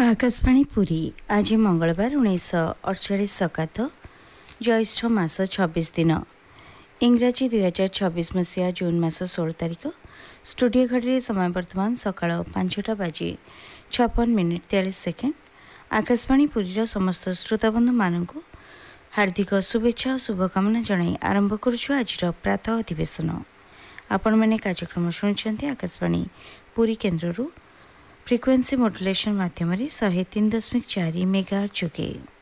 आकाशवाणी पुरी आज मंगलवार 1948 सकात ज्येष्ठ मास 26 दिन इंग्राजी 2026 मसीहा जून मास 16 तारिख स्टूडियो घड़ी समय बर्तमान सकाळ 5टा बाजी 56 मिनिट 43 सेकेंड। आकाशवाणी पुरीर समस्त श्रोताबंधु मानक हार्दिक शुभेच्छा और शुभकामना जणाई आरंभ करुछु आज प्रातः अधिवेशन। आपण मैंने कार्यक्रम शुणुछंती आकाशवाणी पुरी केन्द्ररू फ्रिक्वेन्सी मॉड्युलेशन माध्यम 103.4 मेगाहर्ट्ज जोगे।